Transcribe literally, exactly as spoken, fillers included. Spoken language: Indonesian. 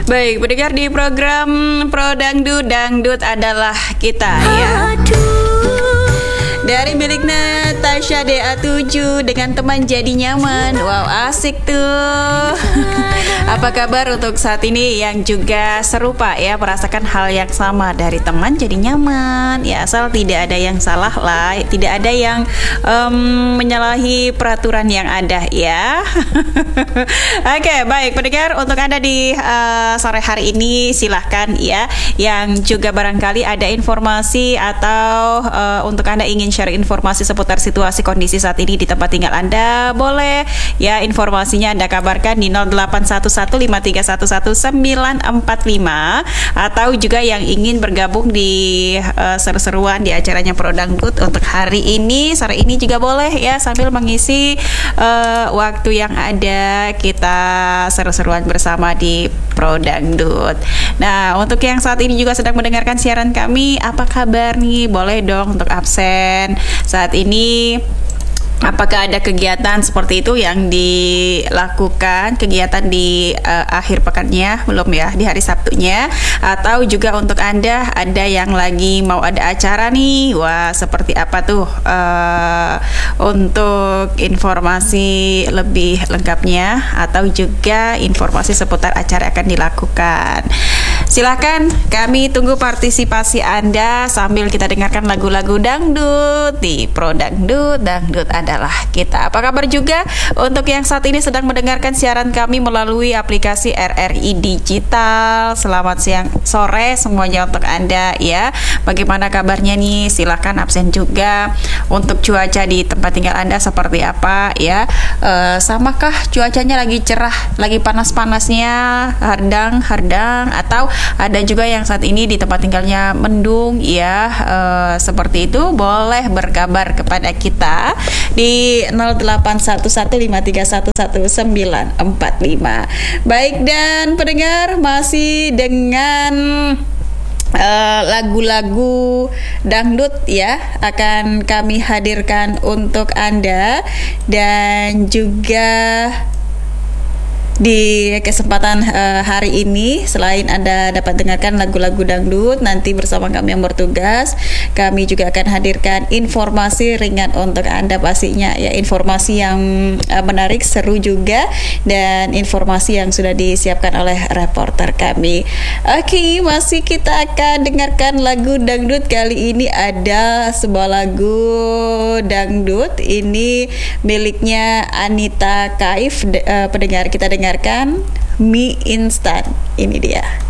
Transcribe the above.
Baik, pendengar di program Pro Dangdut, Dangdut adalah kita ya. Dari milik Natasha D A tujuh dengan teman jadi nyaman. Wow, asik tuh. Apa kabar untuk saat ini yang juga serupa ya, merasakan hal yang sama dari teman jadi nyaman. Ya, asal tidak ada yang salah lah, tidak ada yang um, menyalahi peraturan yang ada ya. Oke, okay, baik pendengar, untuk Anda di uh, sore hari ini silahkan ya, yang juga barangkali ada informasi atau uh, untuk Anda ingin share informasi seputar situasi kondisi saat ini di tempat tinggal Anda, boleh ya, informasinya Anda kabarkan di nol delapan satu satu lima tiga satu satu sembilan empat lima, atau juga yang ingin bergabung di uh, seru-seruan di acaranya Pro Dangdut untuk hari ini, sore ini juga boleh ya, sambil mengisi uh, waktu yang ada, kita seru-seruan bersama di Pro Dangdut. Nah, untuk yang saat ini juga sedang mendengarkan siaran kami, apa kabar nih? Boleh dong untuk absen saat ini. Apakah ada kegiatan seperti itu yang dilakukan, kegiatan di uh, akhir pekannya, belum ya, di hari Sabtunya? Atau juga untuk Anda ada yang lagi mau ada acara nih? Wah, seperti apa tuh? Uh, untuk informasi lebih lengkapnya atau juga informasi seputar acara akan dilakukan, silakan kami tunggu partisipasi Anda sambil kita dengarkan lagu-lagu dangdut di Pro Dangdut, Dangdut adalah kita. Apa kabar juga untuk yang saat ini sedang mendengarkan siaran kami melalui aplikasi R R I Digital. Selamat siang, sore semuanya untuk Anda ya. Bagaimana kabarnya nih? Silakan absen juga. Untuk cuaca di tempat tinggal Anda seperti apa ya? E, samakah cuacanya lagi cerah, lagi panas-panasnya, hardang-hardang, atau ada juga yang saat ini di tempat tinggalnya mendung ya, e, seperti itu? Boleh berkabar kepada kita di nol delapan satu satu lima tiga satu satu sembilan empat lima. Baik, dan pendengar masih dengan Uh, lagu-lagu dangdut ya, akan kami hadirkan untuk Anda. Dan juga di kesempatan uh, hari ini, selain Anda dapat dengarkan lagu-lagu dangdut, nanti bersama kami yang bertugas, kami juga akan hadirkan informasi ringan untuk Anda pastinya ya, informasi yang uh, menarik, seru juga, dan informasi yang sudah disiapkan oleh reporter kami. Oke, okay, masih kita akan dengarkan lagu dangdut. Kali ini ada sebuah lagu dangdut, ini miliknya Anita Kaif. Uh, pendengar, kita dengar dengarkan Mie Instan, ini dia.